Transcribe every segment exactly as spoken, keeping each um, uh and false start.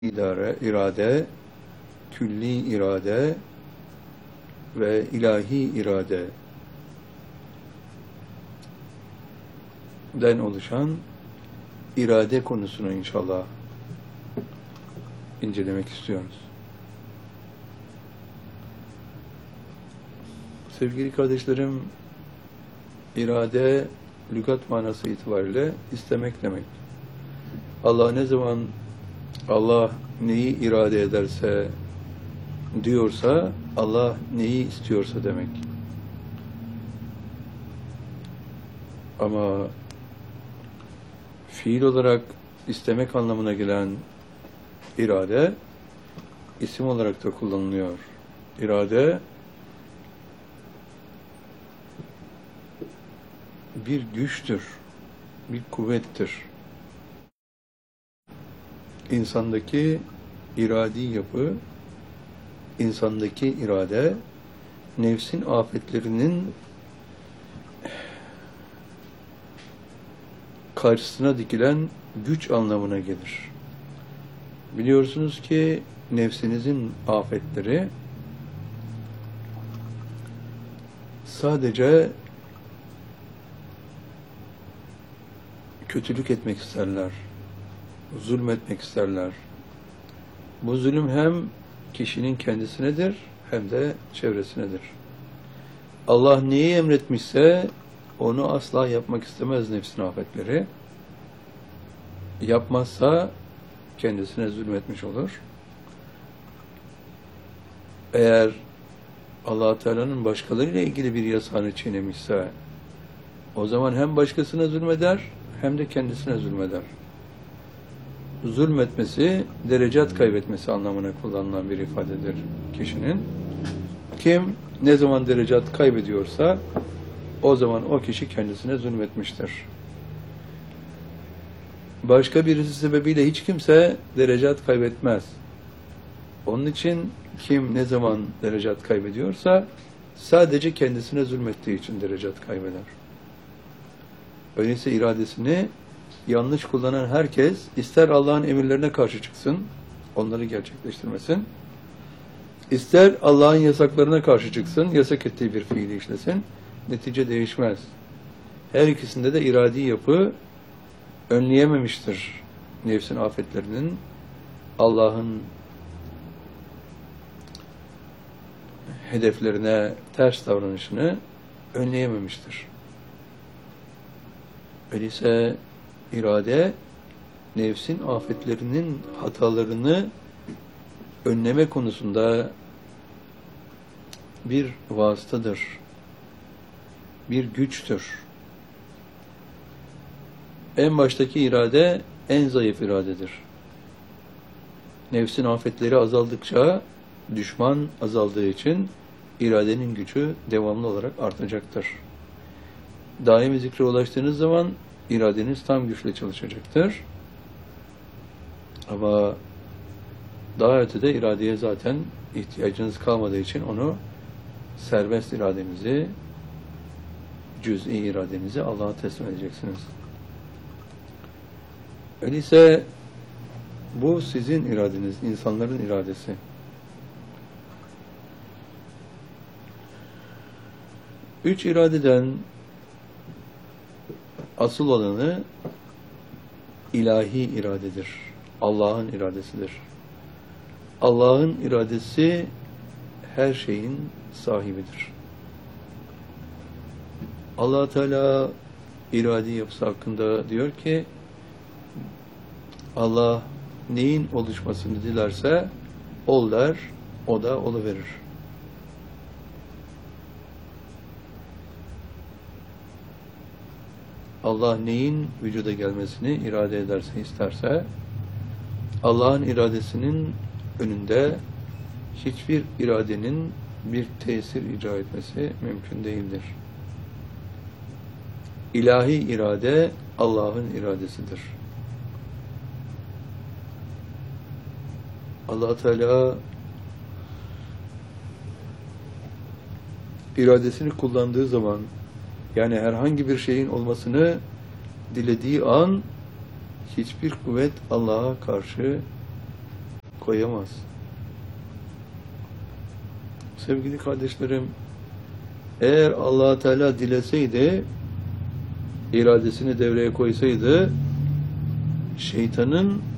idare, irade, külli irade ve ilahi irade den oluşan irade konusunu inşallah incelemek istiyoruz. Sevgili kardeşlerim, irade lügat manası itibariyle istemek demek. Allah ne zaman Allah neyi irade ederse diyorsa, Allah neyi istiyorsa demek. Ama fiil olarak istemek anlamına gelen irade, isim olarak da kullanılıyor. İrade, bir güçtür, bir kuvvettir. İnsandaki iradi yapı, insandaki irade, nefsin afetlerinin karşısına dikilen güç anlamına gelir. Biliyorsunuz ki nefsinizin afetleri sadece kötülük etmek isterler, zulmetmek isterler. Bu zulüm hem kişinin kendisinedir hem de çevresinedir. Allah neyi emretmişse onu asla yapmak istemez nefsin afetleri. Yapmazsa kendisine zulmetmiş olur. Eğer Allah Teala'nın başkalarıyla ilgili bir yasağını çiğnemişse o zaman hem başkasına zulmeder hem de kendisine zulmeder. Zulmetmesi, derecat kaybetmesi anlamına kullanılan bir ifadedir kişinin. Kim ne zaman derecat kaybediyorsa o zaman o kişi kendisine zulmetmiştir. Başka birisi sebebiyle hiç kimse derecat kaybetmez. Onun için kim ne zaman derecat kaybediyorsa sadece kendisine zulmettiği için derecat kaybeder. Öyleyse iradesini yanlış kullanan herkes ister Allah'ın emirlerine karşı çıksın, onları gerçekleştirmesin, ister Allah'ın yasaklarına karşı çıksın, yasak ettiği bir fiili işlesin, netice değişmez. Her ikisinde de iradi yapı önleyememiştir nefsin afetlerinin, Allah'ın hedeflerine ters davranışını önleyememiştir. Öyleyse irade, nefsin afetlerinin hatalarını önleme konusunda bir vasıtadır, bir güçtür. En baştaki irade, en zayıf iradedir. Nefsin afetleri azaldıkça, düşman azaldığı için iradenin gücü devamlı olarak artacaktır. Daimi zikre ulaştığınız zaman iradeniz tam güçle çalışacaktır. Ama daha ötede iradeye zaten ihtiyacınız kalmadığı için onu serbest iradenizi, cüz'i iradenizi Allah'a teslim edeceksiniz. Öyleyse bu sizin iradeniz, insanların iradesi. Üç iradeden asıl olanı ilahi iradedir. Allah'ın iradesidir. Allah'ın iradesi her şeyin sahibidir. Allah Teala iradi yapısı hakkında diyor ki Allah neyin oluşmasını dilerse ol der, o da oluverir. Allah neyin vücuda gelmesini irade ederse, isterse, Allah'ın iradesinin önünde hiçbir iradenin bir tesir icra etmesi mümkün değildir. İlahi irade Allah'ın iradesidir. Allah Teala iradesini kullandığı zaman, yani herhangi bir şeyin olmasını dilediği an hiçbir kuvvet Allah'a karşı koyamaz. Sevgili kardeşlerim, eğer Allah Teala dileseydi, iradesini devreye koysaydı, şeytanın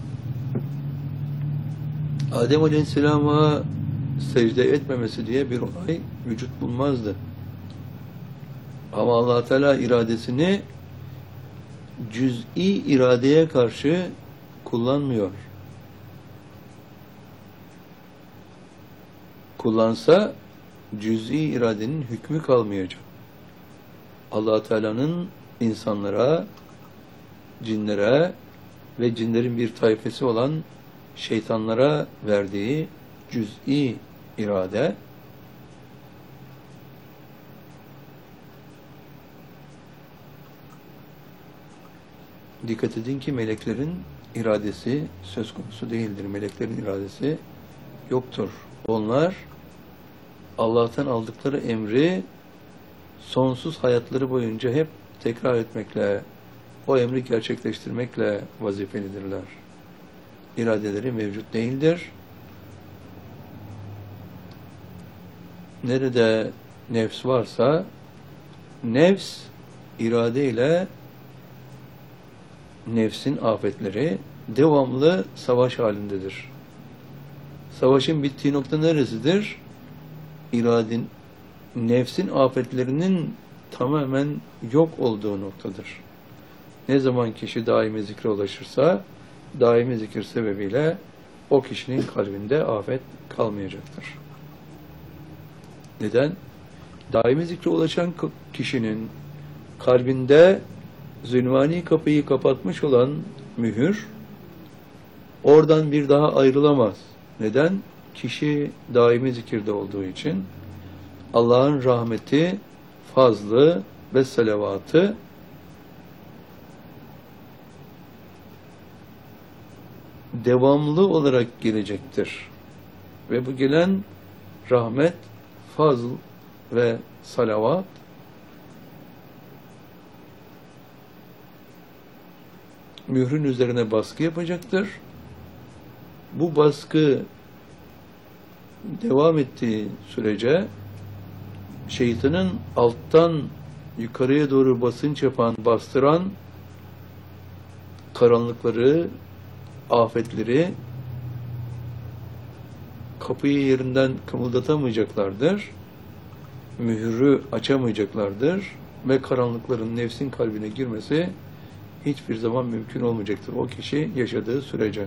Adem Aleyhisselam'a secde etmemesi diye bir olay vücut bulmazdı. Ama Allah Teala iradesini cüz'i iradeye karşı kullanmıyor. Kullansa cüz'i iradenin hükmü kalmayacak. Allah Teala'nın insanlara, cinlere ve cinlerin bir tayfesi olan şeytanlara verdiği cüz'i irade, dikkat edin ki meleklerin iradesi söz konusu değildir. Meleklerin iradesi yoktur. Onlar Allah'tan aldıkları emri sonsuz hayatları boyunca hep tekrar etmekle, o emri gerçekleştirmekle vazifelidirler. İradeleri mevcut değildir. Nerede nefs varsa, nefs iradeyle nefsin afetleri devamlı savaş halindedir. Savaşın bittiği nokta neresidir? İradin, nefsin afetlerinin tamamen yok olduğu noktadır. Ne zaman kişi daimi zikre ulaşırsa, daimi zikir sebebiyle o kişinin kalbinde afet kalmayacaktır. Neden? Daimi zikre ulaşan kişinin kalbinde zünvani kapıyı kapatmış olan mühür, oradan bir daha ayrılamaz. Neden? Kişi daimi zikirde olduğu için Allah'ın rahmeti, fazlı ve salavatı devamlı olarak gelecektir. Ve bu gelen rahmet, fazl ve salavat mührün üzerine baskı yapacaktır. Bu baskı devam ettiği sürece şeytanın alttan yukarıya doğru basınç yapan, bastıran karanlıkları, afetleri kapıyı yerinden kımıldatamayacaklardır. Mührü açamayacaklardır ve karanlıkların nefsin kalbine girmesi hiçbir zaman mümkün olmayacaktır o kişi yaşadığı sürece.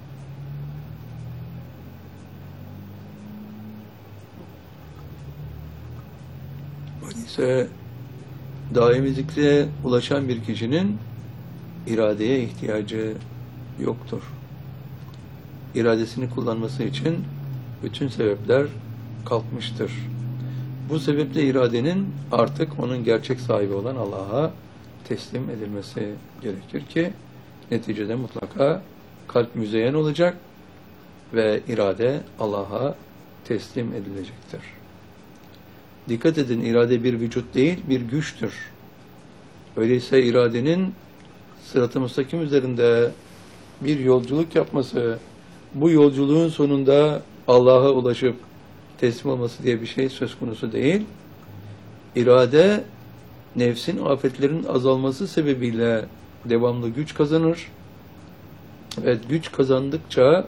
Öyleyse daimi zikre ulaşan bir kişinin iradeye ihtiyacı yoktur. İradesini kullanması için bütün sebepler kalkmıştır. Bu sebeple iradenin artık onun gerçek sahibi olan Allah'a teslim edilmesi gerekir ki neticede mutlaka kalp müzeyyen olacak ve irade Allah'a teslim edilecektir. Dikkat edin, irade bir vücut değil, bir güçtür. Öyleyse iradenin sırat-ı müstakim üzerinde bir yolculuk yapması, bu yolculuğun sonunda Allah'a ulaşıp teslim olması diye bir şey söz konusu değil. İrade, nefsin afetlerin azalması sebebiyle devamlı güç kazanır. Evet, güç kazandıkça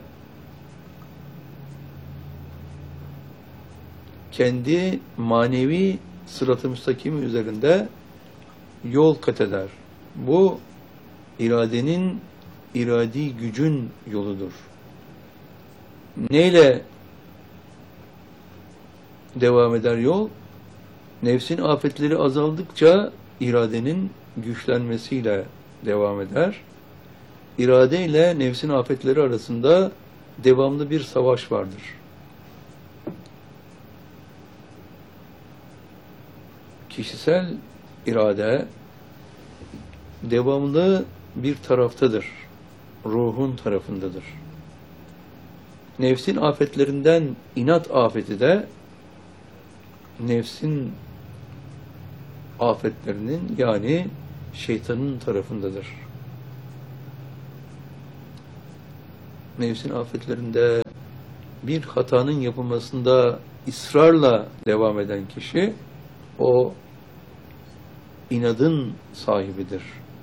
kendi manevi sırat-ı müstakim üzerinde yol kat eder. Bu iradenin, iradi gücün yoludur. Neyle devam eder yol? Nefsin afetleri azaldıkça iradenin güçlenmesiyle devam eder. İrade ile nefsin afetleri arasında devamlı bir savaş vardır. Kişisel irade devamlı bir taraftadır. Ruhun tarafındadır. Nefsin afetlerinden inat afeti de nefsin afetlerinin yani şeytanın tarafındadır. Nefsin afetlerinde bir hatanın yapılmasında ısrarla devam eden kişi, o inadın sahibidir.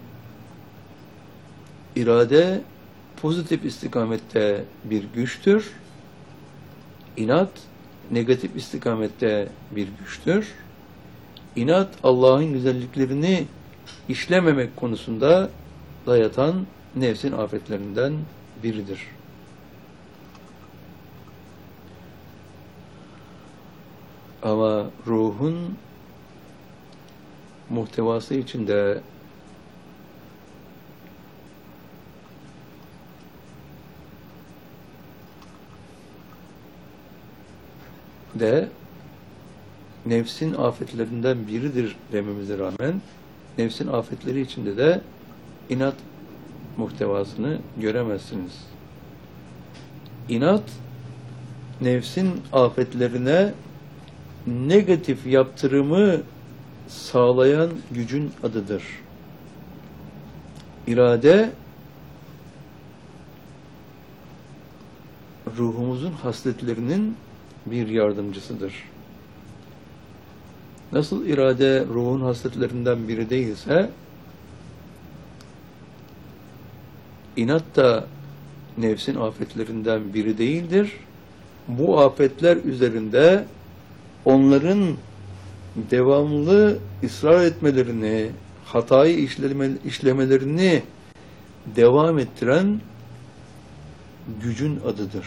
İrade, pozitif istikamette bir güçtür. İnat, negatif istikamette bir güçtür. İnat, Allah'ın güzelliklerini işlememek konusunda dayatan nefsin afetlerinden biridir. Ama ruhun muhtevası içinde de nefsin afetlerinden biridir dememize rağmen nefsin afetleri içinde de inat muhtevasını göremezsiniz. İnat, nefsin afetlerine negatif yaptırımı sağlayan gücün adıdır. İrade, ruhumuzun hasletlerinin bir yardımcısıdır. Nasıl irade ruhun hasletlerinden biri değilse, inat da nefsin afetlerinden biri değildir. Bu afetler üzerinde onların devamlı ısrar etmelerini, hatayı işleme, işlemelerini devam ettiren gücün adıdır.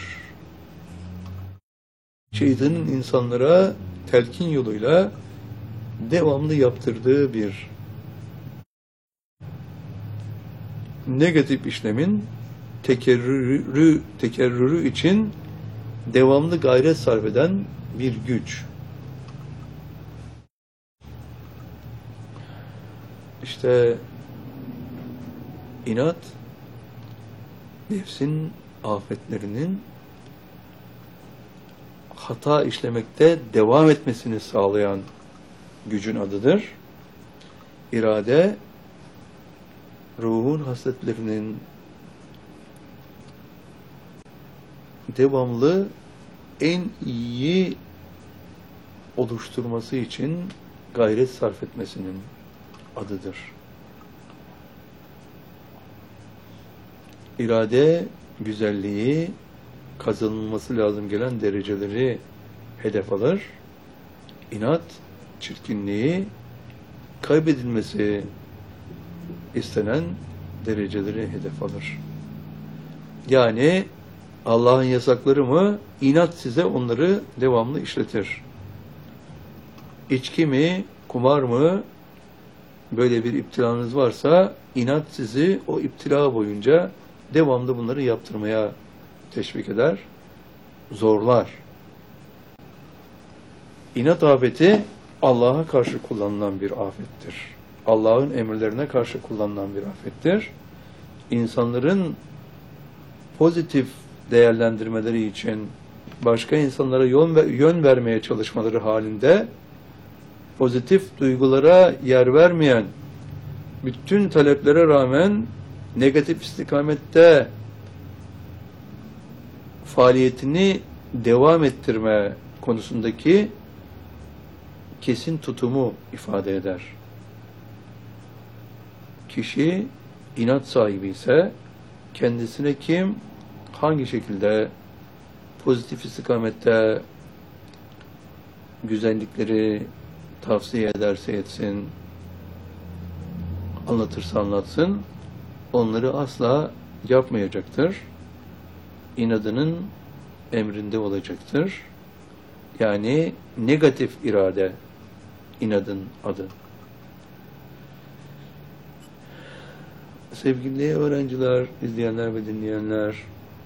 Şeytanın insanlara telkin yoluyla devamlı yaptırdığı bir negatif işlemin tekerrürü, tekerrürü için devamlı gayret sarf eden bir güç. İşte inat, nefsin afetlerinin hata işlemekte devam etmesini sağlayan gücün adıdır. İrade, ruhun hasletlerinin devamlı en iyi oluşturması için gayret sarf etmesinin adıdır. İrade, güzelliği, kazanılması lazım gelen dereceleri hedef alır. İnat, çirkinliği, kaybedilmesi istenen dereceleri hedef alır. Yani Allah'ın yasakları mı? İnat size onları devamlı işletir. İçki mi? Kumar mı? Böyle bir iptilanız varsa inat sizi o iptila boyunca devamlı bunları yaptırmaya teşvik eder, zorlar. İnat afeti Allah'a karşı kullanılan bir afettir. Allah'ın emirlerine karşı kullanılan bir afettir. İnsanların pozitif değerlendirmeleri için başka insanlara yön, yön vermeye çalışmaları halinde pozitif duygulara yer vermeyen, bütün taleplere rağmen negatif istikamette faaliyetini devam ettirme konusundaki kesin tutumu ifade eder. Kişi inat sahibi ise kendisine kim, hangi şekilde pozitif istikamette güzellikleri tavsiye ederse etsin, anlatırsa anlatsın, onları asla yapmayacaktır. İnadının emrinde olacaktır. Yani negatif irade, inadın adı. Sevgili öğrenciler, izleyenler ve dinleyenler,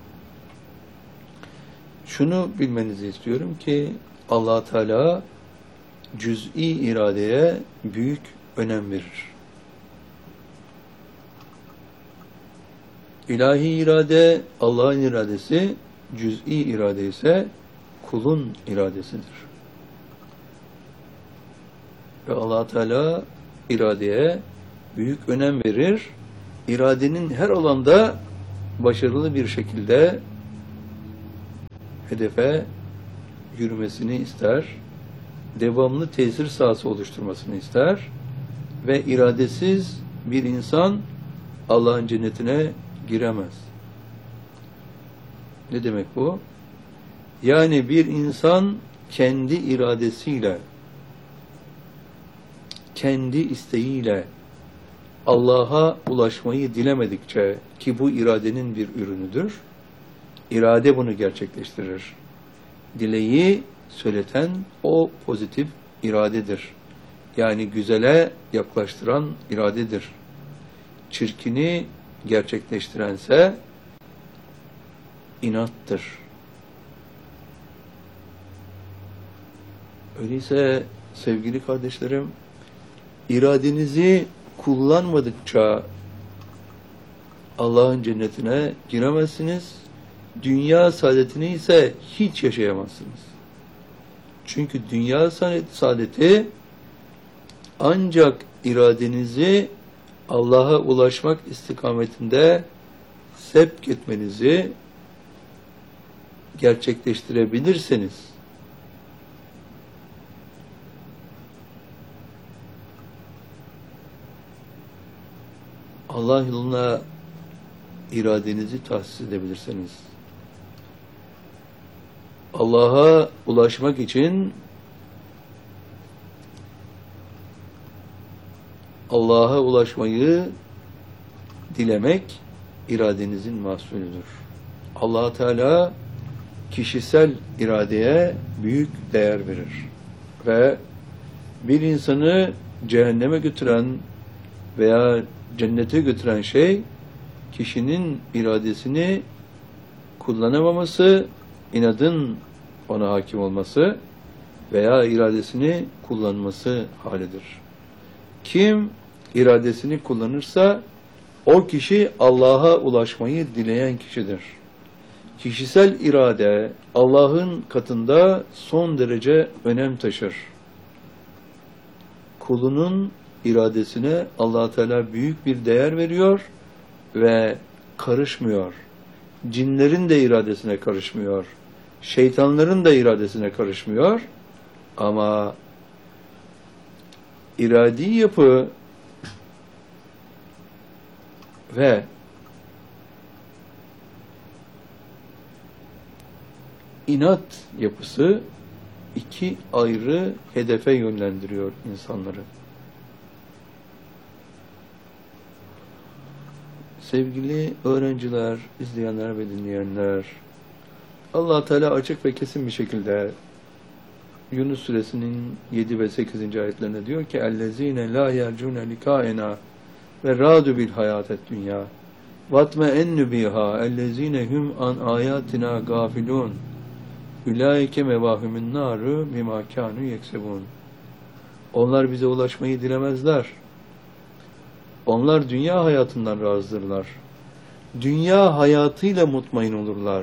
şunu bilmenizi istiyorum ki Allah Teala cüz'i iradeye büyük önem verir. İlahi irade Allah'ın iradesi, cüz'i irade ise kulun iradesidir. Ve Allah Teala iradeye büyük önem verir. İradenin her alanda başarılı bir şekilde hedefe yürümesini ister, devamlı tesir sahası oluşturmasını ister ve iradesiz bir insan Allah'ın cennetine giremez. Ne demek bu? Yani bir insan kendi iradesiyle, kendi isteğiyle Allah'a ulaşmayı dilemedikçe, ki bu iradenin bir ürünüdür, irade bunu gerçekleştirir. Dileği söyleten o pozitif iradedir. Yani güzele yaklaştıran iradedir. Çirkini gerçekleştirense inattır. Öyleyse sevgili kardeşlerim, iradenizi kullanmadıkça Allah'ın cennetine giremezsiniz. Dünya saadetini ise hiç yaşayamazsınız. Çünkü dünya saadeti ancak iradenizi Allah'a ulaşmak istikametinde sevk etmenizi gerçekleştirebilirseniz, Allah yoluna iradenizi tahsis edebilirseniz, Allah'a ulaşmak için Allah'a ulaşmayı dilemek iradenizin mahsulüdür. Allah Teala kişisel iradeye büyük değer verir ve bir insanı cehenneme götüren veya cennete götüren şey kişinin iradesini kullanamaması, inadın ona hakim olması veya iradesini kullanması halidir. Kim iradesini kullanırsa o kişi Allah'a ulaşmayı dileyen kişidir. Kişisel irade Allah'ın katında son derece önem taşır. Kulunun iradesine Allah Teala büyük bir değer veriyor ve karışmıyor. Cinlerin de iradesine karışmıyor. Şeytanların da iradesine karışmıyor. Ama iradi yapı ve inat yapısı iki ayrı hedefe yönlendiriyor insanları. Sevgili öğrenciler, izleyenler ve dinleyenler, Allah Teala açık ve kesin bir şekilde Yunus suresinin yedi ve sekizinci ayetlerinde diyor ki اَلَّذ۪ينَ لَا يَرْجُونَ لِكَائِنَا وَرَادُ بِالْحَيَاةَ الدُّنْيَا وَاتْمَئَنُّ بِهَا اَلَّذ۪ينَ هُمْ عَنْ آيَاتِنَا غَافِلُونَ اُولَٰئِكَ مَوَاهُمُ النَّارُ مِمَا كَانُوا يَكْسِبُونَ. Onlar bize ulaşmayı dilemezler. Onlar dünya hayatından razıdırlar. Dünya hayatıyla mutmain olurlar.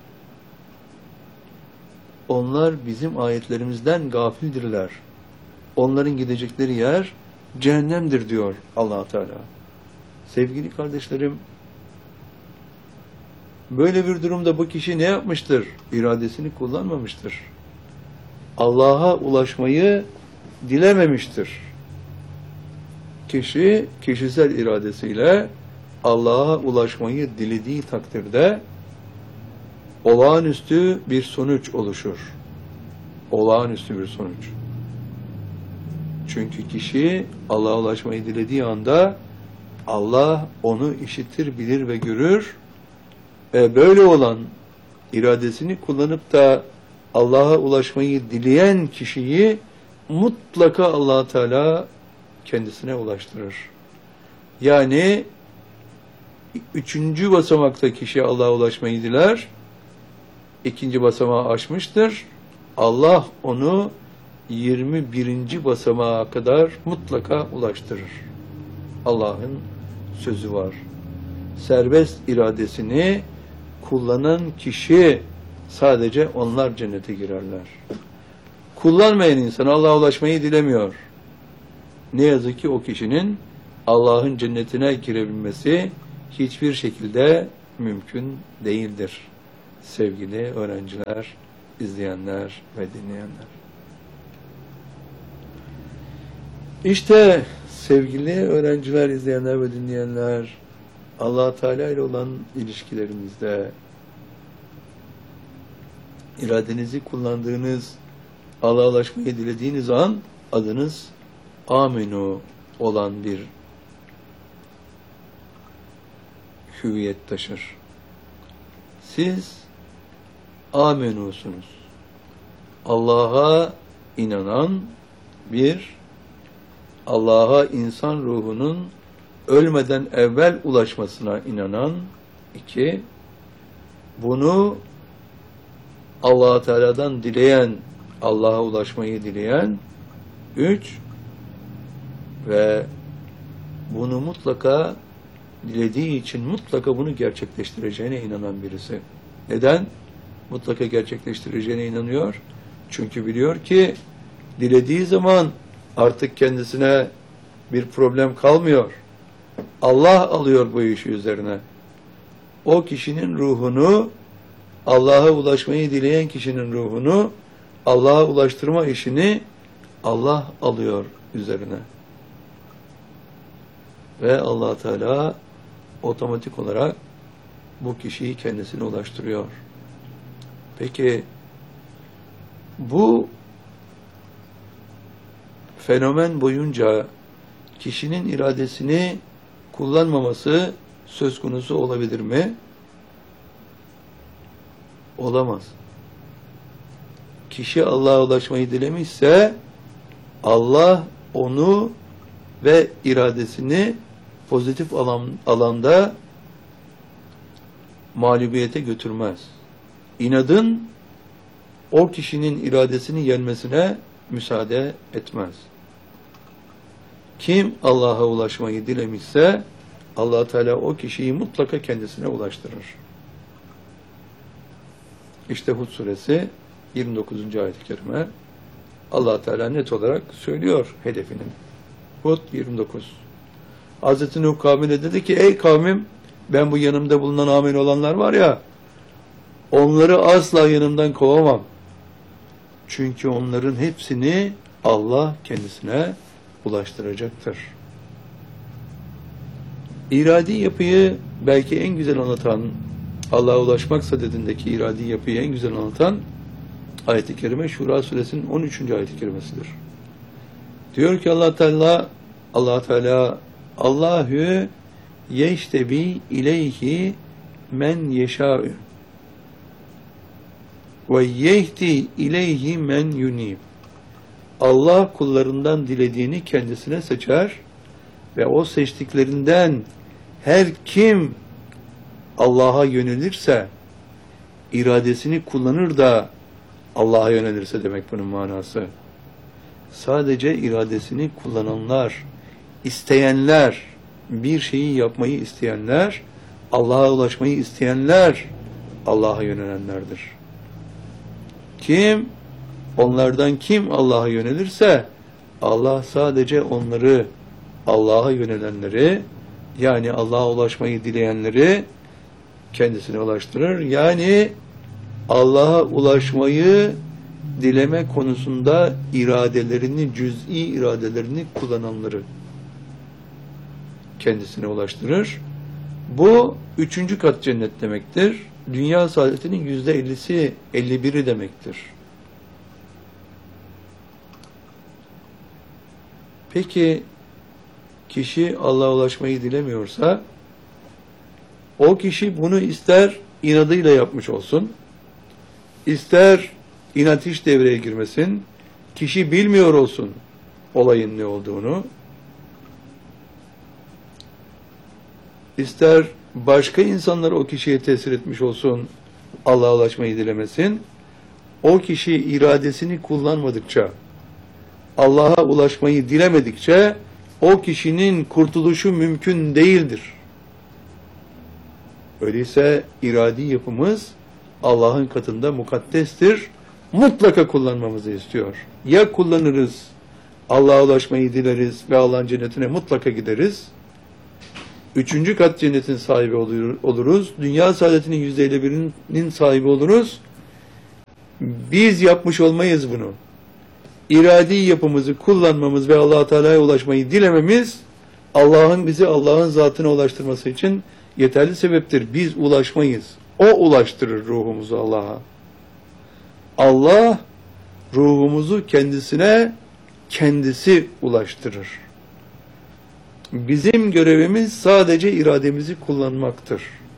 Onlar bizim ayetlerimizden gafildirler. Onların gidecekleri yer cehennemdir diyor Allah Teala. Sevgili kardeşlerim, böyle bir durumda bu kişi ne yapmıştır? İradesini kullanmamıştır. Allah'a ulaşmayı dilememiştir. Kişi kişisel iradesiyle Allah'a ulaşmayı dilediği takdirde olağanüstü bir sonuç oluşur. Olağanüstü bir sonuç. Çünkü kişi Allah'a ulaşmayı dilediği anda Allah onu işitir, bilir ve görür. Ve böyle olan iradesini kullanıp da Allah'a ulaşmayı dileyen kişiyi mutlaka Allah Teala kendisine ulaştırır. Yani üçüncü basamakta kişi Allah'a ulaşmayı diler, ikinci basamağı aşmıştır. Allah onu yirmi birinci basamağa kadar mutlaka ulaştırır. Allah'ın sözü var. Serbest iradesini kullanan kişi sadece onlar cennete girerler. Kullanmayan insan Allah'a ulaşmayı dilemiyor. Ne yazık ki o kişinin Allah'ın cennetine girebilmesi hiçbir şekilde mümkün değildir. sevgili öğrenciler, izleyenler ve dinleyenler. İşte sevgili öğrenciler, izleyenler ve dinleyenler, Allah Teala ile olan ilişkilerimizde iradenizi kullandığınız, Allah'a ulaşmayı dilediğiniz an adınız aminu olan bir hüviyet taşır. Siz amenusunuz. Allah'a inanan bir, Allah'a insan ruhunun ölmeden evvel ulaşmasına inanan iki, bunu Allah Teala'dan dileyen, Allah'a ulaşmayı dileyen üç ve bunu mutlaka dilediği için mutlaka bunu gerçekleştireceğine inanan birisi. Neden? Mutlaka gerçekleştireceğine inanıyor. Çünkü biliyor ki dilediği zaman artık kendisine bir problem kalmıyor. Allah alıyor bu işi üzerine. O kişinin ruhunu, Allah'a ulaşmayı dileyen kişinin ruhunu, Allah'a ulaştırma işini Allah alıyor üzerine. Ve Allah Teala otomatik olarak bu kişiyi kendisine ulaştırıyor. Peki bu fenomen boyunca kişinin iradesini kullanmaması söz konusu olabilir mi? Olamaz. Kişi Allah'a ulaşmayı dilemişse Allah onu ve iradesini pozitif alan, alanda mağlubiyete götürmez. İnadın o kişinin iradesini yenmesine müsaade etmez. Kim Allah'a ulaşmayı dilemişse Allah Teala o kişiyi mutlaka kendisine ulaştırır. İşte Hud suresi yirmi dokuzuncu ayet-i kerime Allah Teala net olarak söylüyor hedefini. Hud yirmi dokuz. Hazreti Nuh kavmine dedi ki ey kavmim ben bu yanımda bulunan amel olanlar var ya onları asla yanımdan kovamam. Çünkü onların hepsini Allah kendisine ulaştıracaktır. İradi yapıyı belki en güzel anlatan, Allah'a ulaşmak sadedindeki iradi yapıyı en güzel anlatan ayet-i kerime Şura suresinin on üçüncü ayet-i kerimesidir. Diyor ki Allah Teala Allah Teala Allahü yeştebi ileyhi men yeşâ'ü ve yehdi ileyhi men yunib. Allah kullarından dilediğini kendisine seçer ve o seçtiklerinden her kim Allah'a yönelirse, iradesini kullanır da Allah'a yönelirse demek bunun manası. Sadece iradesini kullananlar, isteyenler, bir şeyi yapmayı isteyenler, Allah'a ulaşmayı isteyenler Allah'a yönelenlerdir. Kim, onlardan kim Allah'a yönelirse, Allah sadece onları, Allah'a yönelenleri, yani Allah'a ulaşmayı dileyenleri kendisine ulaştırır. Yani Allah'a ulaşmayı dileme konusunda iradelerini, cüz'i iradelerini kullananları kendisine ulaştırır. Bu üçüncü kat cennet demektir. Dünya saadetinin yüzde ellisi, elli biri demektir. Peki kişi Allah'a ulaşmayı dilemiyorsa o kişi bunu ister inadıyla yapmış olsun, ister inat hiç devreye girmesin, kişi bilmiyor olsun olayın ne olduğunu, ister başka insanlar o kişiye tesir etmiş olsun, Allah'a ulaşmayı dilemesin, o kişi iradesini kullanmadıkça, Allah'a ulaşmayı dilemedikçe o kişinin kurtuluşu mümkün değildir. Öyleyse iradi yapımız Allah'ın katında mukaddestir. Mutlaka kullanmamızı istiyor. Ya kullanırız, Allah'a ulaşmayı dileriz ve Allah'ın cennetine mutlaka gideriz. Üçüncü kat cennetin sahibi oluruz. Dünya saadetinin yüzde elli birinin sahibi oluruz. Biz yapmış olmayız bunu. İradi yapımızı kullanmamız ve Allah-u Teala'ya ulaşmayı dilememiz, Allah'ın bizi Allah'ın zatına ulaştırması için yeterli sebeptir. Biz ulaşmayız. O ulaştırır ruhumuzu Allah'a. Allah ruhumuzu kendisine kendisi ulaştırır. Bizim görevimiz sadece irademizi kullanmaktır.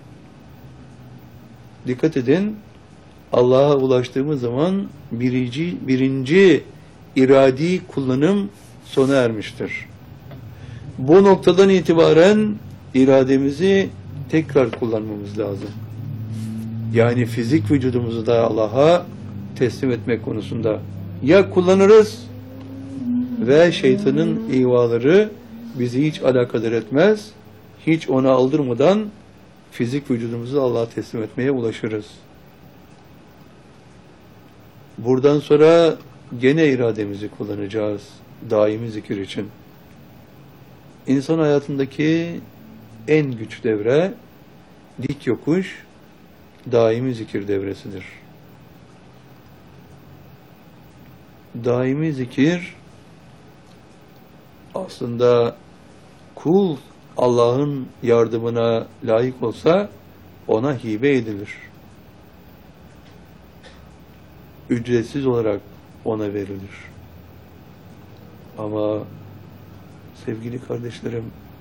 Dikkat edin, Allah'a ulaştığımız zaman birinci, birinci iradi kullanım sona ermiştir. Bu noktadan itibaren irademizi tekrar kullanmamız lazım. Yani fizik vücudumuzu da Allah'a teslim etmek konusunda ya kullanırız ve şeytanın ihvaları bizi hiç alakadar etmez, hiç ona aldırmadan fizik vücudumuzu Allah'a teslim etmeye ulaşırız. Buradan sonra gene irademizi kullanacağız daimi zikir için. İnsan hayatındaki en güç devre dik yokuş daimi zikir devresidir. Daimi zikir aslında kul Allah'ın yardımına layık olsa ona hibe edilir. Ücretsiz olarak ona verilir. Ama sevgili kardeşlerim,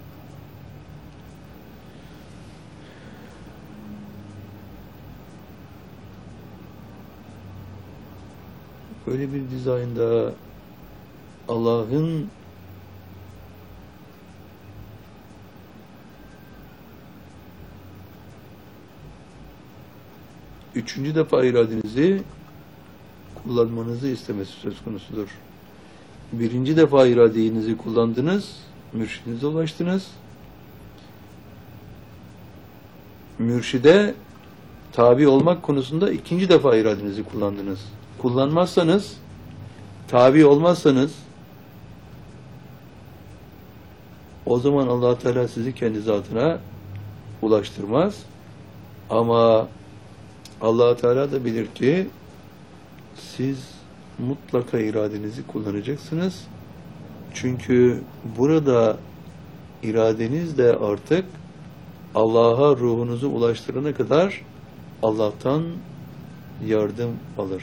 böyle bir dizaynda Allah'ın üçüncü defa iradenizi kullanmanızı istemesi söz konusudur. Birinci defa iradenizi kullandınız, mürşidinize ulaştınız. Mürşide tabi olmak konusunda ikinci defa iradenizi kullandınız. Kullanmazsanız, tabi olmazsanız, o zaman Allah Teala sizi kendi zatına ulaştırmaz. Ama Allah Teala da bilir ki siz mutlaka iradenizi kullanacaksınız. Çünkü burada iradeniz de artık Allah'a ruhunuzu ulaştırana kadar Allah'tan yardım alır.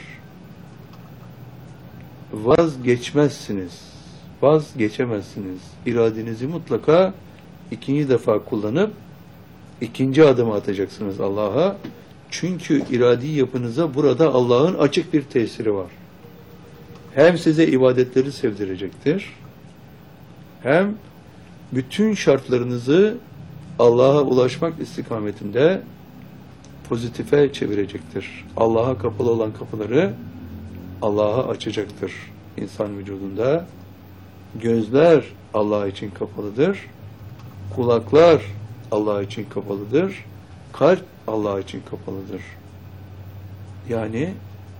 Vazgeçmezsiniz. Vazgeçemezsiniz. İradenizi mutlaka ikinci defa kullanıp ikinci adımı atacaksınız Allah'a. Çünkü iradi yapınıza burada Allah'ın açık bir tesiri var. Hem size ibadetleri sevdirecektir, hem bütün şartlarınızı Allah'a ulaşmak istikametinde pozitife çevirecektir. Allah'a kapalı olan kapıları Allah'a açacaktır insan vücudunda. Gözler Allah için kapalıdır, kulaklar Allah için kapalıdır, kalp Allah için kapalıdır. Yani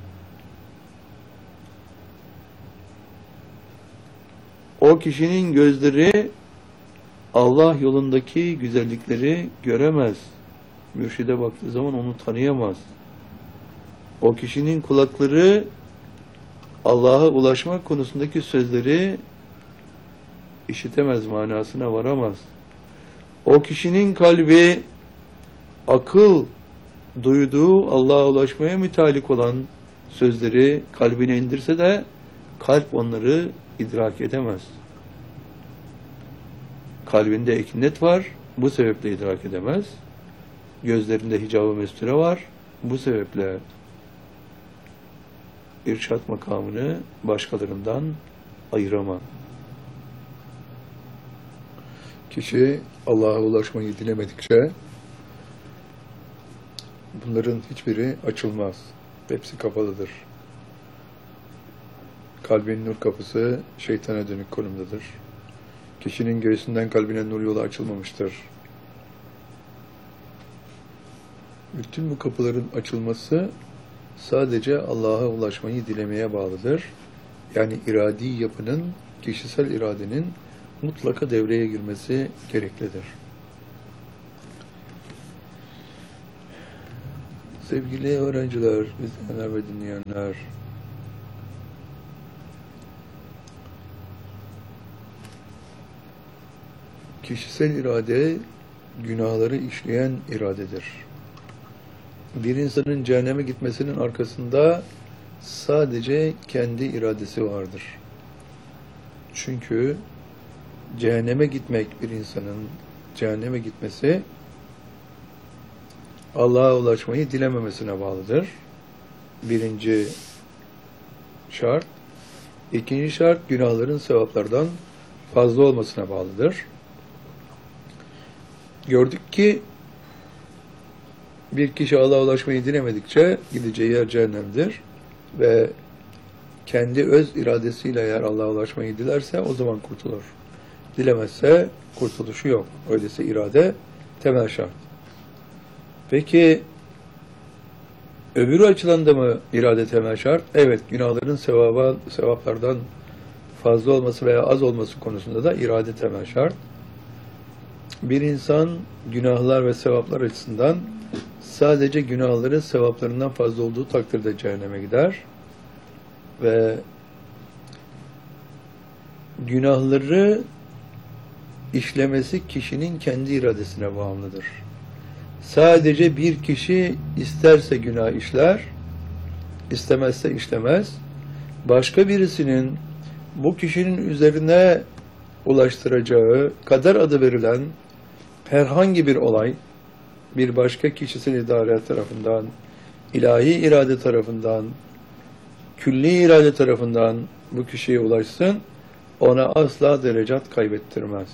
o kişinin gözleri Allah yolundaki güzellikleri göremez. Mürşide baktığı zaman onu tanıyamaz. O kişinin kulakları Allah'a ulaşmak konusundaki sözleri işitemez, manasına varamaz. O kişinin kalbi akıl duyduğu Allah'a ulaşmaya mütalik olan sözleri kalbine indirse de kalp onları idrak edemez. Kalbinde ekinet var, bu sebeple idrak edemez. Gözlerinde hicab-ı mesture var, bu sebeple irşat makamını başkalarından ayıramaz. Kişi Allah'a ulaşmayı dilemedikçe bunların hiçbiri açılmaz. Hepsi kapalıdır. Kalbin nur kapısı şeytana dönük konumdadır. Kişinin göğsünden kalbine nur yolu açılmamıştır. Bütün bu kapıların açılması sadece Allah'a ulaşmayı dilemeye bağlıdır. Yani iradi yapının, kişisel iradenin mutlaka devreye girmesi gereklidir. Sevgili öğrenciler, izleyenler ve dinleyenler, kişisel irade, günahları işleyen iradedir. Bir insanın cehenneme gitmesinin arkasında sadece kendi iradesi vardır. Çünkü cehenneme gitmek, bir insanın cehenneme gitmesi, Allah'a ulaşmayı dilememesine bağlıdır. Birinci şart. İkinci şart, günahların sevaplardan fazla olmasına bağlıdır. Gördük ki bir kişi Allah'a ulaşmayı dilemedikçe gideceği yer cehennemdir ve kendi öz iradesiyle eğer Allah'a ulaşmayı dilerse o zaman kurtulur. Dilemezse kurtuluşu yok. Öyleyse irade temel şart. Peki öbürü açıdan da mı irade temel şart? Evet, günahların sevaba, sevaplardan fazla olması veya az olması konusunda da irade temel şart. Bir insan günahlar ve sevaplar açısından sadece günahları sevaplarından fazla olduğu takdirde cehenneme gider ve günahları işlemesi kişinin kendi iradesine bağımlıdır. Sadece bir kişi isterse günah işler, istemezse işlemez. Başka birisinin bu kişinin üzerine ulaştıracağı kader adı verilen herhangi bir olay, bir başka kişisel idare tarafından, ilahi irade tarafından, külli irade tarafından bu kişiye ulaşsın, ona asla derecat kaybettirmez.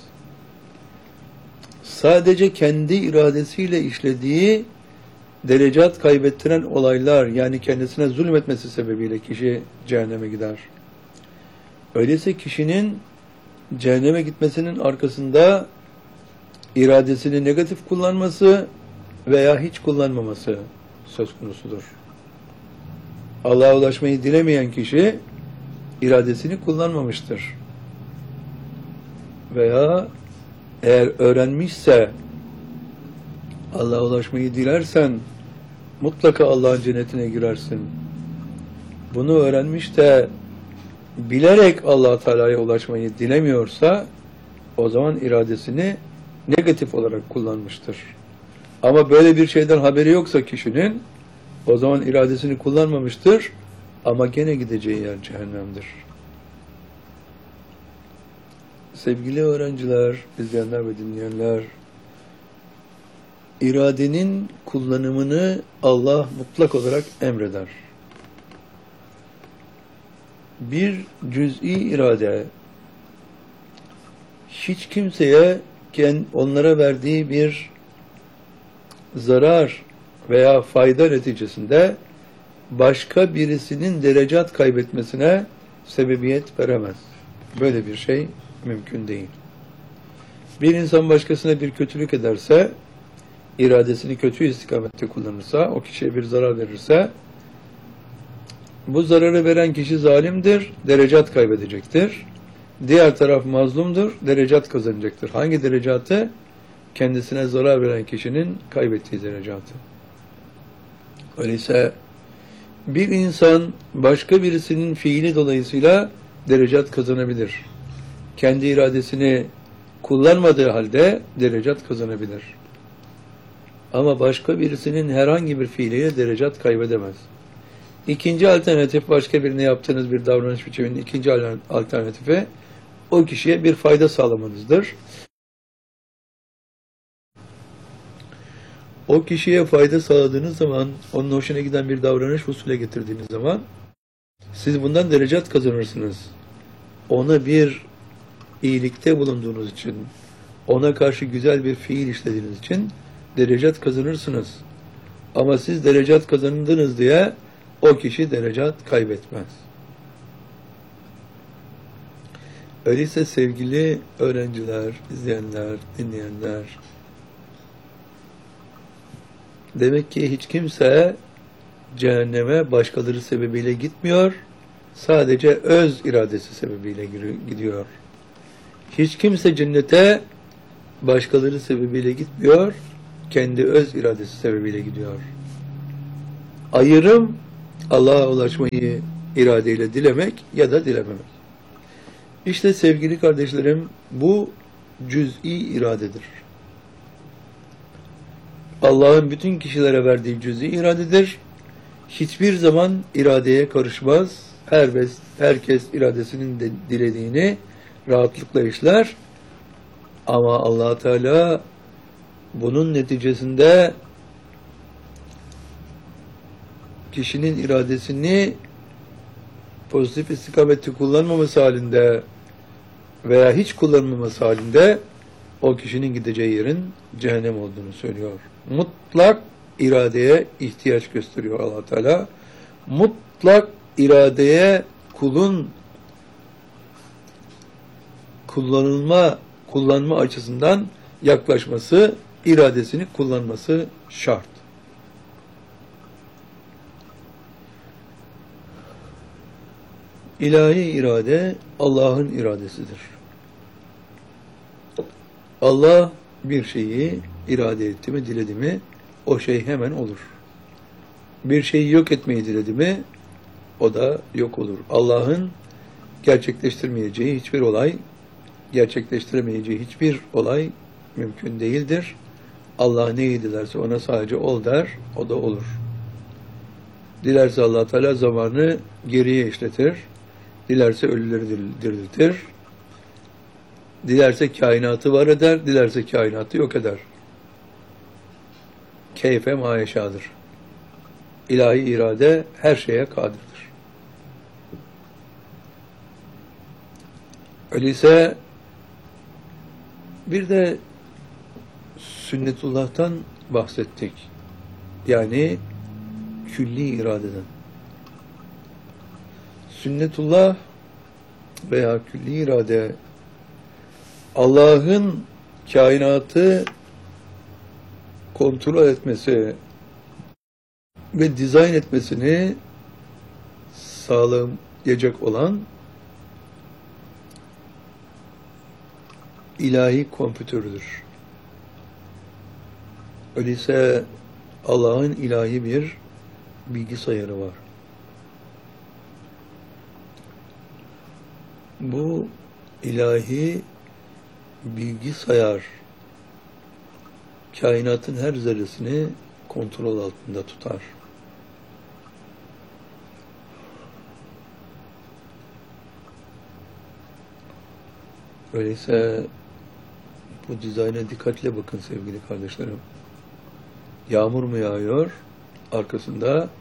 Sadece kendi iradesiyle işlediği derecat kaybettiren olaylar, yani kendisine zulmetmesi sebebiyle kişi cehenneme gider. Öyleyse kişinin cehenneme gitmesinin arkasında iradesini negatif kullanması veya hiç kullanmaması söz konusudur. Allah'a ulaşmayı dilemeyen kişi iradesini kullanmamıştır. Veya eğer öğrenmişse Allah'a ulaşmayı dilersen mutlaka Allah'ın cennetine girersin. Bunu öğrenmiş de bilerek Allah Teala'ya ulaşmayı dilemiyorsa o zaman iradesini negatif olarak kullanmıştır. Ama böyle bir şeyden haberi yoksa kişinin o zaman iradesini kullanmamıştır ama gene gideceği yer cehennemdir. Sevgili öğrenciler, izleyenler ve dinleyenler, iradenin kullanımını Allah mutlak olarak emreder. Bir cüz'i irade hiç kimseye onlara verdiği bir zarar veya fayda neticesinde başka birisinin derecat kaybetmesine sebebiyet veremez. Böyle bir şey mümkün değil. Bir insan başkasına bir kötülük ederse, iradesini kötü istikamette kullanırsa, o kişiye bir zarar verirse, bu zararı veren kişi zalimdir, derecat kaybedecektir. Diğer taraf mazlumdur, derecat kazanacaktır. Hangi derecatı? Kendisine zarar veren kişinin kaybettiği derecatı. Öyleyse bir insan başka birisinin fiili dolayısıyla derecat kazanabilir. Kendi iradesini kullanmadığı halde derecat kazanabilir. Ama başka birisinin herhangi bir fiiliyle derecat kaybedemez. İkinci alternatif, başka birine yaptığınız bir davranış biçiminin ikinci alternatifi o kişiye bir fayda sağlamanızdır. O kişiye fayda sağladığınız zaman, onun hoşuna giden bir davranış usule getirdiğiniz zaman siz bundan derecat kazanırsınız. Ona bir iyilikte bulunduğunuz için, ona karşı güzel bir fiil işlediğiniz için derecat kazanırsınız. Ama siz derecat kazandınız diye o kişi derecat kaybetmez. Öyleyse sevgili öğrenciler, izleyenler, dinleyenler, demek ki hiç kimse cehenneme başkaları sebebiyle gitmiyor, sadece öz iradesi sebebiyle gidiyor. Hiç kimse cennete başkaları sebebiyle gitmiyor, kendi öz iradesi sebebiyle gidiyor. Ayrım, Allah'a ulaşmayı iradeyle dilemek ya da dilememek. İşte sevgili kardeşlerim, bu cüz'i iradedir. Allah'ın bütün kişilere verdiği cüz'i iradedir. Hiçbir zaman iradeye karışmaz. Her herkes iradesinin de dilediğini rahatlıkla işler. Ama Allah Teala bunun neticesinde kişinin iradesini pozitif istikamette kullanmaması halinde veya hiç kullanmaması halinde o kişinin gideceği yerin cehennem olduğunu söylüyor. Mutlak iradeye ihtiyaç gösteriyor Allah Teala. Mutlak iradeye kulun kullanılma kullanma açısından yaklaşması, iradesini kullanması şart. İlahi irade Allah'ın iradesidir. Allah bir şeyi irade etti mi, diledi mi, o şey hemen olur. Bir şeyi yok etmeyi diledi mi, o da yok olur. Allah'ın gerçekleştirmeyeceği hiçbir olay, gerçekleştiremeyeceği hiçbir olay mümkün değildir. Allah neyi dilerse ona sadece ol der, o da olur. Dilerse Allah Teala zamanı geriye işletir. Dilerse ölüleri diriltir. Dilerse kainatı var eder, dilerse kainatı yok eder. Keyfe mayeşadır. İlahi irade her şeye kadirdir. Öyleyse bir de sünnetullah'tan bahsettik. Yani külli iradeden. Sünnetullah veya külli irade Allah'ın kainatı kontrol etmesi ve dizayn etmesini sağlayacak olan ilahi kompütürdür. Öyleyse Allah'ın ilahi bir bilgisayarı var. Bu ilahi bilgisayar kainatın her zerresini kontrol altında tutar. Öyleyse bu dizayna dikkatle bakın sevgili kardeşlerim. Yağmur mu yağıyor? Arkasında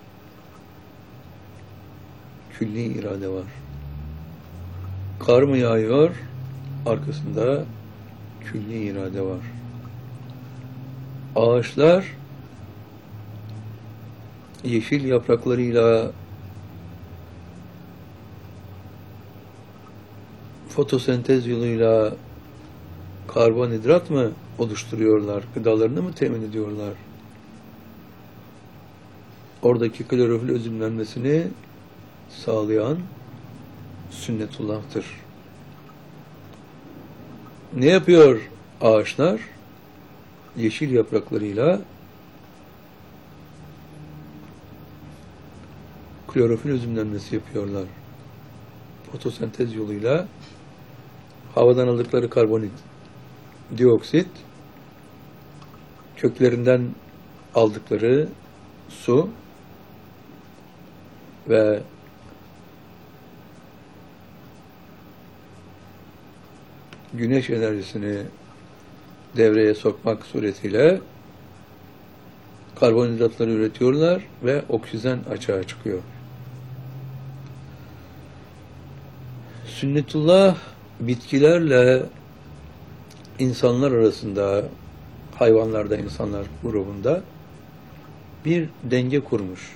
külli irade var. Kar mı yağıyor? Arkasında külli irade var. Ağaçlar yeşil yapraklarıyla fotosentez yoluyla karbonhidrat mı oluşturuyorlar? Gıdalarını mı temin ediyorlar? Oradaki klorofil özümlenmesini sağlayan sünnetullah'tır. Ne yapıyor ağaçlar? Yeşil yapraklarıyla klorofil özümlenmesi yapıyorlar. Fotosentez yoluyla havadan aldıkları karbondioksit, köklerinden aldıkları su ve güneş enerjisini devreye sokmak suretiyle karbonhidratları üretiyorlar ve oksijen açığa çıkıyor. Sünnetullah bitkilerle insanlar arasında, hayvanlarda insanlar grubunda bir denge kurmuş.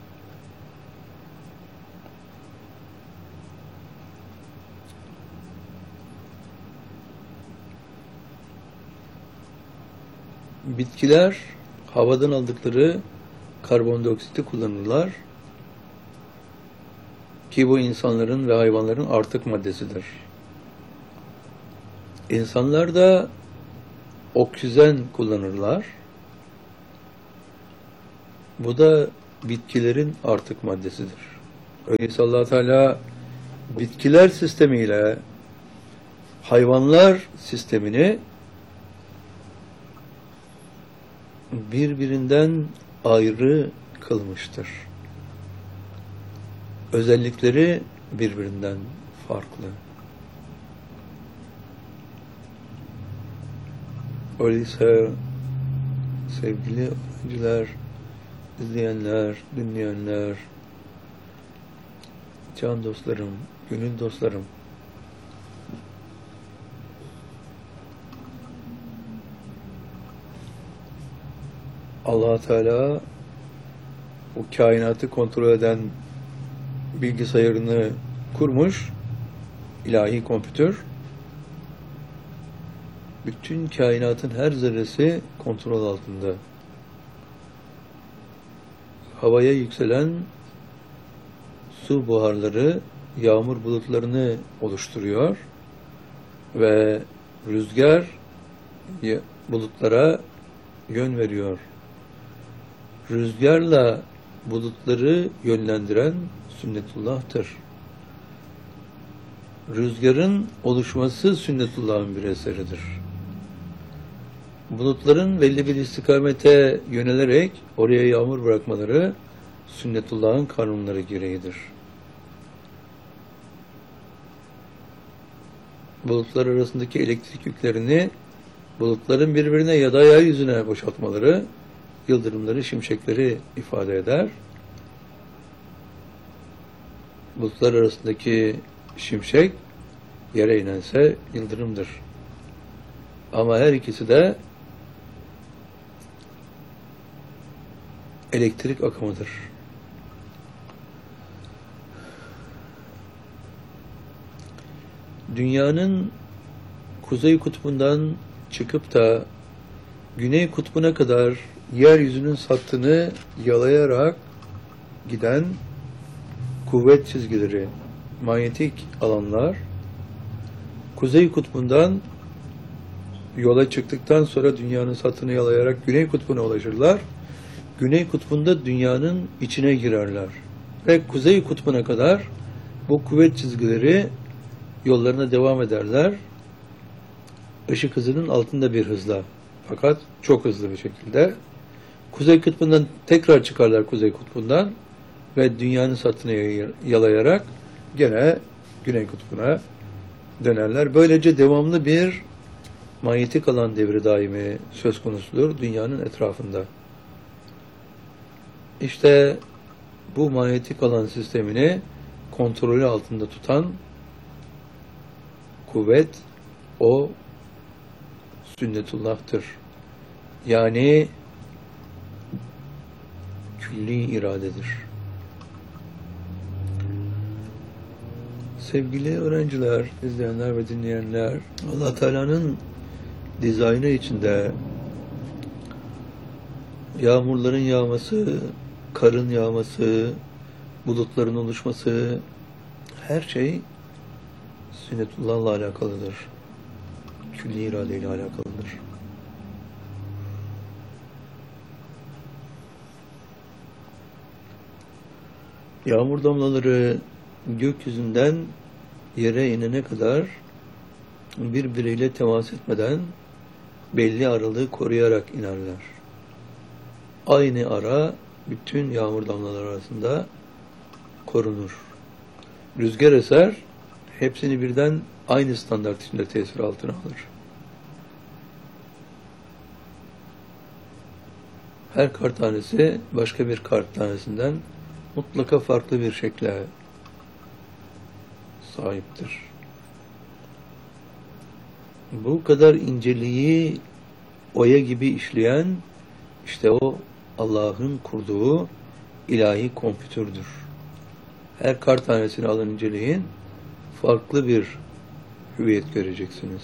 Bitkiler havadan aldıkları karbondioksiti kullanırlar ki bu insanların ve hayvanların artık maddesidir. İnsanlar da oksijen kullanırlar. Bu da bitkilerin artık maddesidir. Öyleyse Allah Teala bitkiler sistemiyle hayvanlar sistemini birbirinden ayrı kılmıştır. Özellikleri birbirinden farklı. Öyleyse sevgili öğrenciler, izleyenler, dinleyenler, can dostlarım, gönül dostlarım, Allah Teala o kainatı kontrol eden bilgisayarını kurmuş, ilahi kompütör. Bütün kainatın her zerresi kontrol altında. Havaya yükselen su buharları yağmur bulutlarını oluşturuyor ve rüzgar bulutlara yön veriyor. Rüzgarla bulutları yönlendiren sünnetullah'tır. Rüzgarın oluşması sünnetullah'ın bir eseridir. Bulutların belli bir istikamete yönelerek oraya yağmur bırakmaları sünnetullah'ın kanunları gereğidir. Bulutlar arasındaki elektrik yüklerini bulutların birbirine ya da yeryüzüne boşaltmaları yıldırımları, şimşekleri ifade eder. Bulutlar arasındaki şimşek yere inense yıldırımdır. Ama her ikisi de elektrik akımıdır. Dünyanın kuzey kutbundan çıkıp da güney kutbuna kadar yeryüzünün sattını yalayarak giden kuvvet çizgileri, manyetik alanlar, kuzey kutbundan yola çıktıktan sonra dünyanın sattını yalayarak güney kutbuna ulaşırlar. Güney kutbunda dünyanın içine girerler. Ve kuzey kutbuna kadar bu kuvvet çizgileri yollarına devam ederler. Işık hızının altında bir hızla. Fakat çok hızlı bir şekilde. Kuzey kutbundan tekrar çıkarlar kuzey kutbundan ve dünyanın sattını yalayarak gene güney kutbuna dönerler. Böylece devamlı bir manyetik alan devri daimi söz konusudur dünyanın etrafında. İşte bu manyetik alan sistemini kontrolü altında tutan kuvvet o sünnetullah'tır. Yani külli iradedir. Sevgili öğrenciler, izleyenler ve dinleyenler, Allah Teala'nın dizaynı içinde yağmurların yağması, karın yağması, bulutların oluşması, her şey sünnetullah'la alakalıdır. Külli iradeyle alakalıdır. Yağmur damlaları gökyüzünden yere inene kadar birbiriyle temas etmeden belli aralığı koruyarak inerler. Aynı ara bütün yağmur damlaları arasında korunur. Rüzgar eser, hepsini birden aynı standart içinde tesir altına alır. Her kar tanesi başka bir kar tanesinden mutlaka farklı bir şekle sahiptir. Bu kadar inceliği oya gibi işleyen işte o Allah'ın kurduğu ilahi kompütürdür. Her kar tanesini alın inceleyin, farklı bir hüviyet göreceksiniz.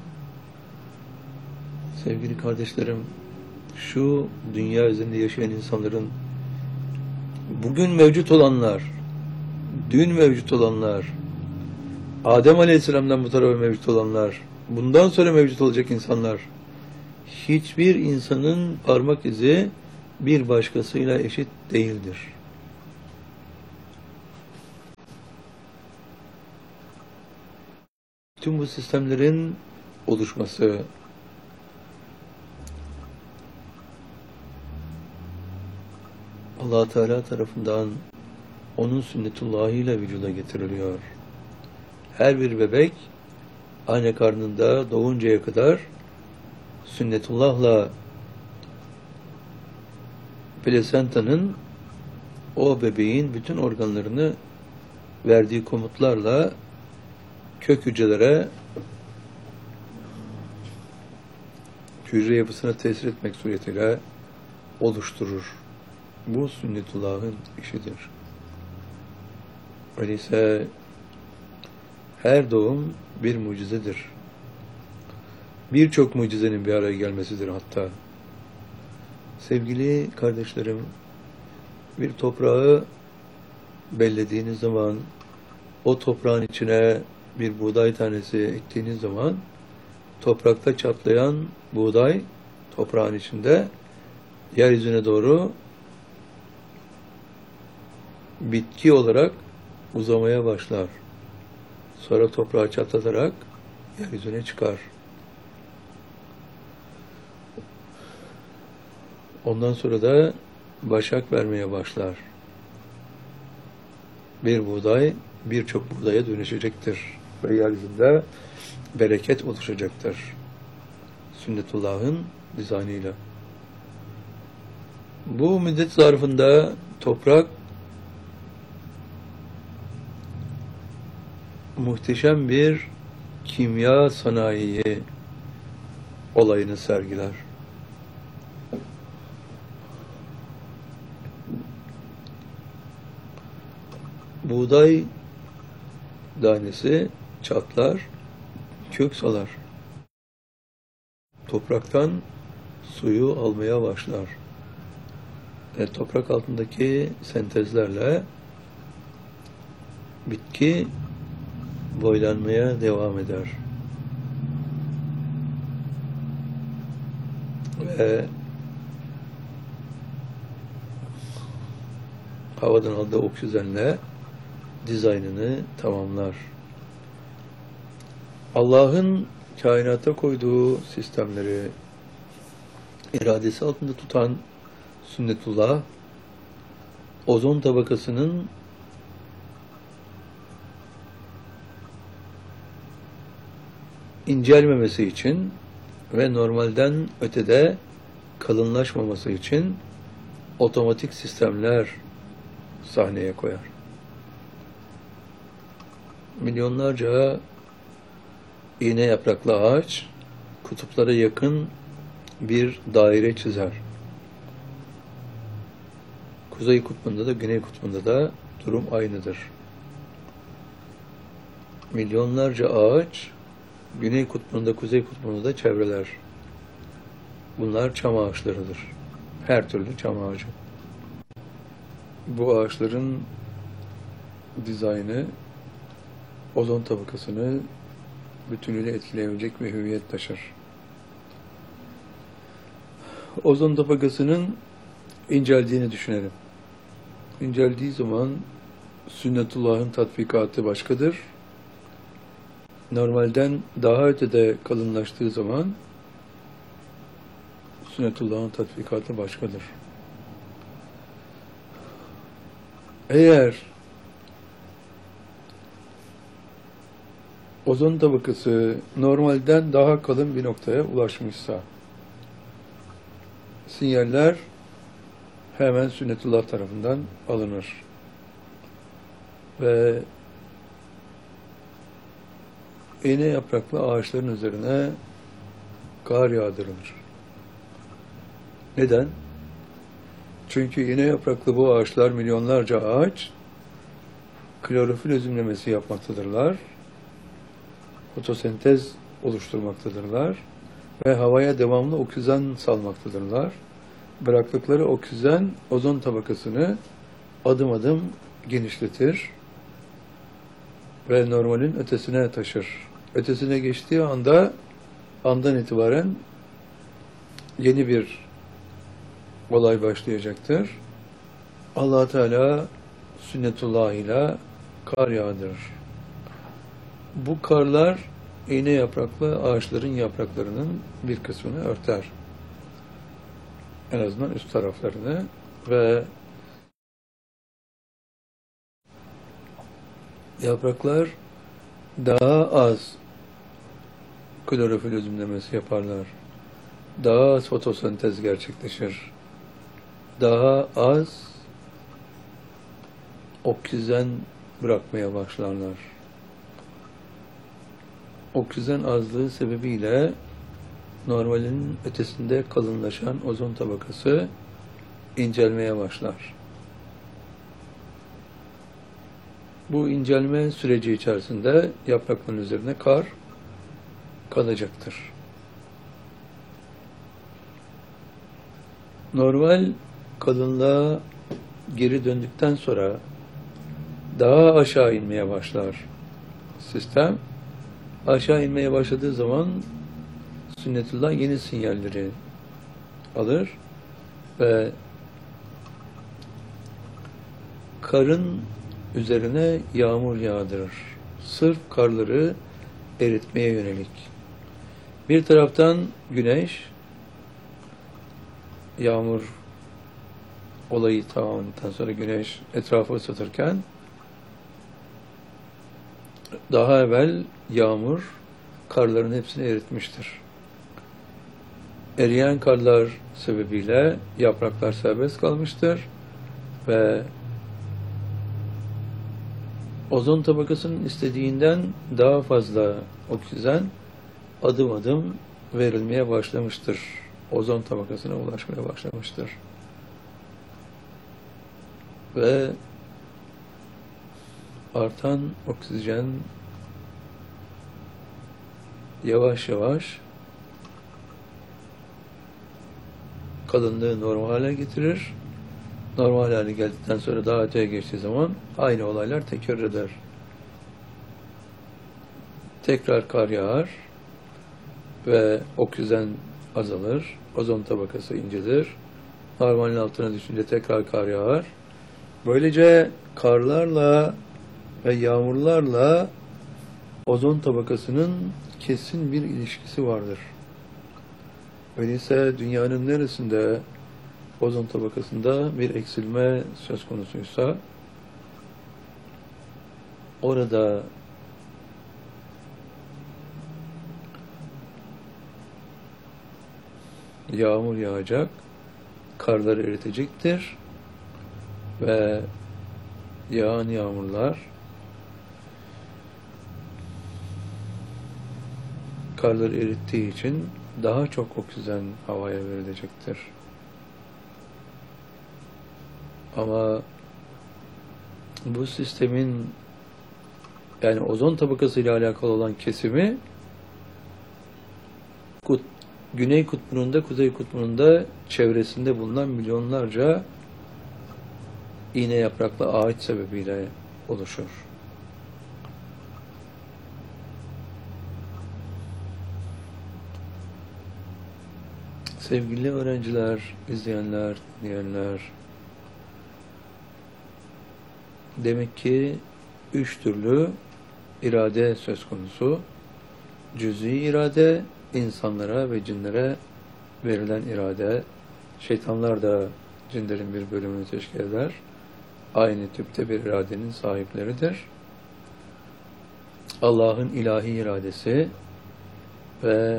Sevgili kardeşlerim, şu dünya üzerinde yaşayan insanların bugün mevcut olanlar, dün mevcut olanlar, Adem Aleyhisselam'dan bu tarafa mevcut olanlar, bundan sonra mevcut olacak insanlar, hiçbir insanın parmak izi bir başkasıyla eşit değildir. Tüm bu sistemlerin oluşması, Allah Teala tarafından onun sünnetullahıyla vücuda getiriliyor. Her bir bebek anne karnında doğuncaya kadar sünnetullahla plasentanın o bebeğin bütün organlarını verdiği komutlarla kök hücrelere hücre yapısına tesir etmek suretiyle oluşturur. Bu sünnetullah'ın işidir. Öyleyse her doğum bir mucizedir. Birçok mucizenin bir araya gelmesidir hatta. Sevgili kardeşlerim, bir toprağı bellediğiniz zaman, o toprağın içine bir buğday tanesi ektiğiniz zaman, toprakta çatlayan buğday toprağın içinde yeryüzüne doğru bitki olarak uzamaya başlar. Sonra toprağı çatlatarak yeryüzüne çıkar. Ondan sonra da başak vermeye başlar. Bir buğday birçok buğdaya dönüşecektir. Ve yeryüzünde bereket oluşacaktır. Sünnetullah'ın dizaynıyla. Bu müddet zarfında toprak muhteşem bir kimya sanayi olayını sergiler. Buğday tanesi çatlar, kök salar. Topraktan suyu almaya başlar. Ve toprak altındaki sentezlerle bitki boylanmaya devam eder. Ve havadan aldığı oksijenle dizaynını tamamlar. Allah'ın kainata koyduğu sistemleri iradesi altında tutan sünnetullah, ozon tabakasının incelmemesi için ve normalden ötede kalınlaşmaması için otomatik sistemler sahneye koyar. Milyonlarca iğne yapraklı ağaç kutuplara yakın bir daire çizer. Kuzey kutbunda da güney kutbunda da durum aynıdır. Milyonlarca ağaç güney kutbunda, kuzey kutbunda da çevreler. Bunlar çam ağaçlarıdır. Her türlü çam ağacı. Bu ağaçların dizaynı ozon tabakasını bütünüyle etkileyecek bir hüviyet taşır. Ozon tabakasının inceldiğini düşünelim. İnceldiği zaman sünnetullah'ın tatbikatı başkadır. Normalden daha ötede kalınlaştığı zaman sünnetullah'ın tatbikatı başkadır. Eğer ozon tabakası normalden daha kalın bir noktaya ulaşmışsa, sinyaller hemen sünnetullah tarafından alınır. Ve iğne yapraklı ağaçların üzerine kar yağdırılır. Neden? Çünkü iğne yapraklı bu ağaçlar, milyonlarca ağaç, klorofil özümlemesi yapmaktadırlar. Fotosentez oluşturmaktadırlar. Ve havaya devamlı oksijen salmaktadırlar. Bıraktıkları oksijen ozon tabakasını adım adım genişletir ve normalin ötesine taşır. Ötesine geçtiği anda, andan itibaren yeni bir olay başlayacaktır. Allah Teala sünnetullah ile kar yağdırır. Bu karlar iğne yapraklı ağaçların yapraklarının bir kısmını örter. En azından üst taraflarını ve yapraklar daha az klorofil özümlemesi yaparlar. Daha az fotosentez gerçekleşir. Daha az oksijen bırakmaya başlarlar. Oksijen azlığı sebebiyle normalin ötesinde kalınlaşan ozon tabakası incelmeye başlar. Bu incelme süreci içerisinde yaprakların üzerine kar kalacaktır. Normal kalınlığa geri döndükten sonra daha aşağı inmeye başlar sistem. Aşağı inmeye başladığı zaman sünnetullah yeni sinyalleri alır ve karın üzerine yağmur yağdırır. Sırf karları eritmeye yönelik. Bir taraftan güneş, yağmur olayı tamamlandıktan sonra güneş etrafı ısıtırken daha evvel yağmur karların hepsini eritmiştir. Eriyen karlar sebebiyle yapraklar serbest kalmıştır ve ozon tabakasının istediğinden daha fazla oksijen adım adım verilmeye başlamıştır. Ozon tabakasına ulaşmaya başlamıştır. Ve artan oksijen yavaş yavaş kalınlığı normal hale getirir. Normal hale geldikten sonra daha öteye geçtiği zaman aynı olaylar tekrar eder. Tekrar kar yağar ve oksijen azalır. Ozon tabakası incelir. Normalin altına düşünce tekrar kar yağar. Böylece karlarla ve yağmurlarla ozon tabakasının kesin bir ilişkisi vardır. Öyleyse dünyanın neresinde ozon tabakasında bir eksilme söz konusuysa orada yağmur yağacak, karları eritecektir ve yağan yağmurlar karları erittiği için daha çok oksijen havaya verilecektir. Ama bu sistemin yani ozon tabakası ile alakalı olan kesimi kut, Güney Kutbu'nun da Kuzey Kutbu'nun da çevresinde bulunan milyonlarca iğne yapraklı ağaç sebebiyle oluşur. Sevgili öğrenciler, izleyenler, dinleyenler, demek ki üç türlü irade söz konusu. Cüz'i irade, insanlara ve cinlere verilen irade. Şeytanlar da cinlerin bir bölümünü teşkil eder. Aynı tipte bir iradenin sahipleridir. Allah'ın ilahi iradesi ve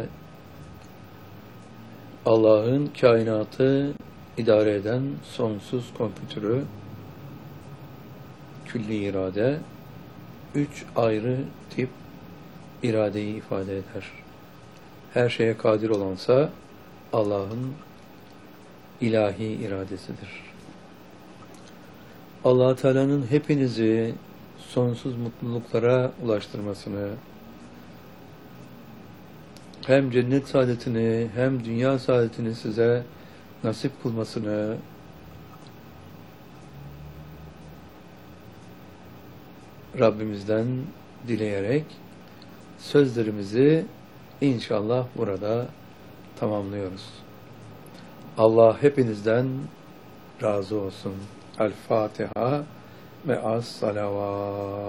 Allah'ın kainatı idare eden sonsuz kompütürü, külli irade, üç ayrı tip iradeyi ifade eder. Her şeye kadir olansa Allah'ın ilahi iradesidir. Allah Teala'nın hepinizi sonsuz mutluluklara ulaştırmasını, hem cennet saadetini hem dünya saadetini size nasip kılmasını Rabbimizden dileyerek sözlerimizi inşallah burada tamamlıyoruz. Allah hepinizden razı olsun. El Fatiha ve as salavat.